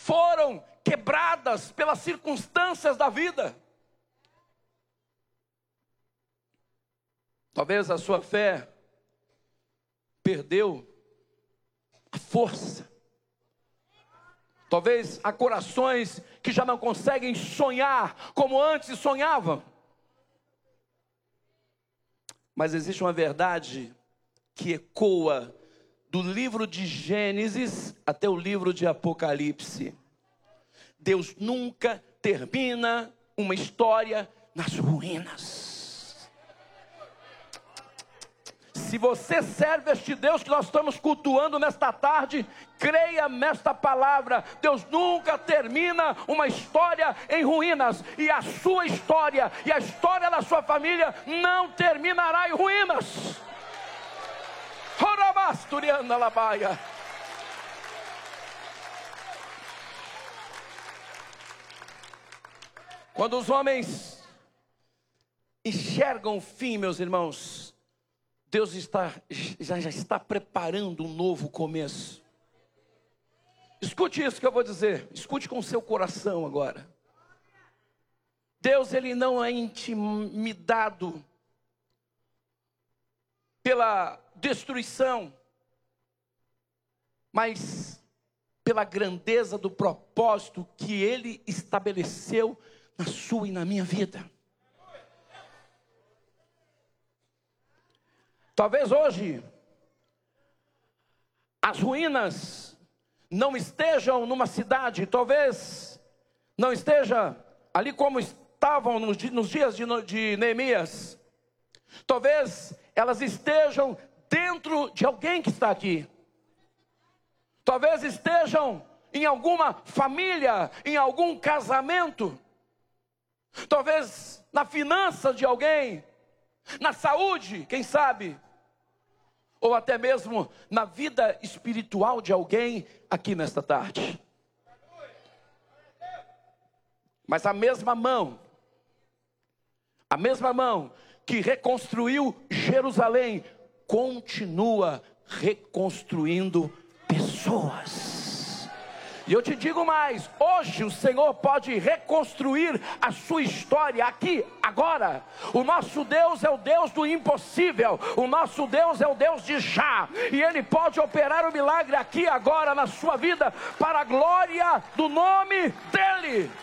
foram quebradas pelas circunstâncias da vida. Talvez a sua fé perdeu a força. Talvez há corações que já não conseguem sonhar como antes sonhavam. Mas existe uma verdade que ecoa do livro de Gênesis até o livro de Apocalipse. Deus nunca termina uma história nas ruínas. Se você serve este Deus que nós estamos cultuando nesta tarde, creia nesta palavra. Deus nunca termina uma história em ruínas. E a sua história e a história da sua família não terminará em ruínas. Quando os homens enxergam o fim, meus irmãos, Deus já está preparando um novo começo. Escute isso que eu vou dizer. Escute com o seu coração agora. Deus, Ele não é intimidado pela destruição, mas pela grandeza do propósito que Ele estabeleceu na sua e na minha vida. Talvez hoje as ruínas não estejam numa cidade, talvez não esteja ali como estavam nos dias de Neemias. Talvez elas estejam dentro de alguém que está aqui. Talvez estejam em alguma família, em algum casamento. Talvez na finança de alguém, na saúde, quem sabe, ou até mesmo na vida espiritual de alguém aqui nesta tarde. Mas a mesma mão que reconstruiu Jerusalém, continua reconstruindo pessoas. E eu te digo mais, hoje o Senhor pode reconstruir a sua história aqui, agora. O nosso Deus é o Deus do impossível, o nosso Deus é o Deus de já, e Ele pode operar o milagre aqui, agora, na sua vida, para a glória do nome dEle.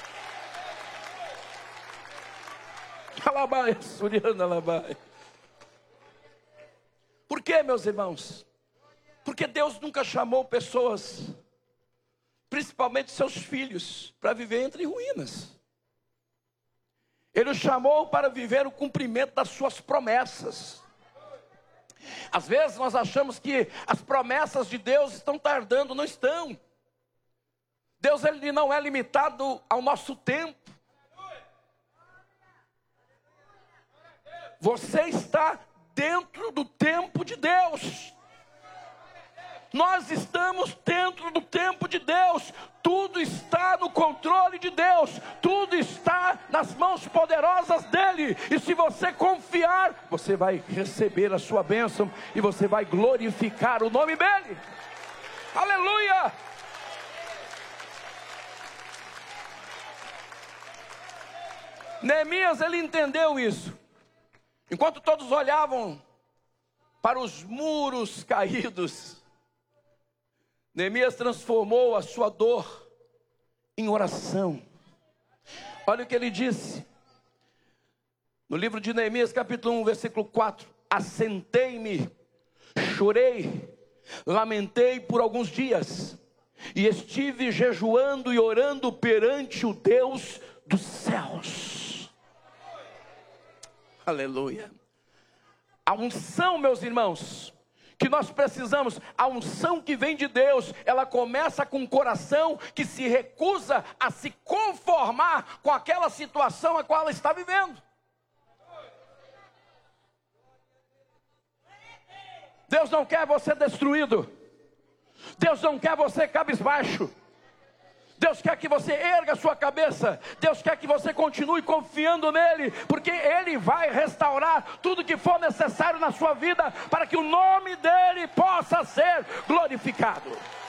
Por quê, meus irmãos? Porque Deus nunca chamou pessoas, principalmente seus filhos, para viver entre ruínas. Ele os chamou para viver o cumprimento das suas promessas. Às vezes nós achamos que as promessas de Deus estão tardando, não estão. Deus, Ele não é limitado ao nosso tempo. Você está dentro do tempo de Deus. Nós estamos dentro do tempo de Deus. Tudo está no controle de Deus. Tudo está nas mãos poderosas dEle. E se você confiar, você vai receber a sua bênção e você vai glorificar o nome dEle. Aleluia! Neemias, ele entendeu isso. Enquanto todos olhavam para os muros caídos, Neemias transformou a sua dor em oração. Olha o que ele disse no livro de Neemias, capítulo 1, versículo 4. Assentei-me, chorei, lamentei por alguns dias, e estive jejuando e orando perante o Deus dos céus. Aleluia. A unção, meus irmãos, que nós precisamos, a unção que vem de Deus, ela começa com um coração que se recusa a se conformar com aquela situação a qual ela está vivendo. Deus não quer você destruído. Deus não quer você cabisbaixo. Deus quer que você erga a sua cabeça. Deus quer que você continue confiando nele, porque Ele vai restaurar tudo que for necessário na sua vida, para que o nome dEle possa ser glorificado.